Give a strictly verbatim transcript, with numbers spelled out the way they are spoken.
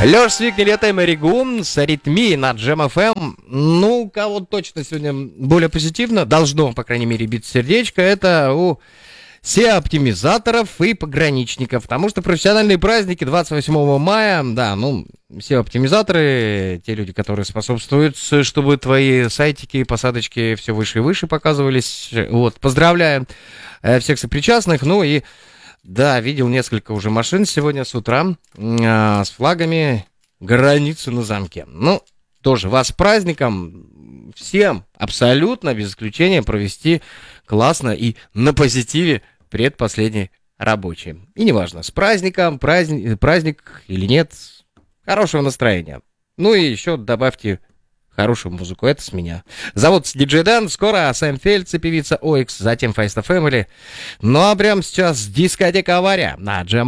Лёш Свик, Нилетто и Мэри Гу с аритмией на Джем эф эм. Ну, кого точно сегодня более позитивно, должно, по крайней мере, биться сердечко, это у сео-оптимизаторов и пограничников, потому что профессиональные праздники двадцать восьмого мая, да, ну, сео-оптимизаторы, те люди, которые способствуют, чтобы твои сайтики и посадочки все выше и выше показывались, вот, поздравляем всех сопричастных, ну и, да, видел несколько уже машин сегодня с утра э, с флагами «Границы на замке». Ну, тоже вас с праздником, всем абсолютно, без исключения, провести классно и на позитиве предпоследний рабочий. И неважно, с праздником, праздник, праздник или нет, хорошего настроения. Ну и еще добавьте хорошую музыку, это с меня. Зовут диджей Дэн, скоро Сэм Фельдс и певица Оикс, затем Файста Фэмили. Ну а прямо сейчас дискотека Авария на Джем.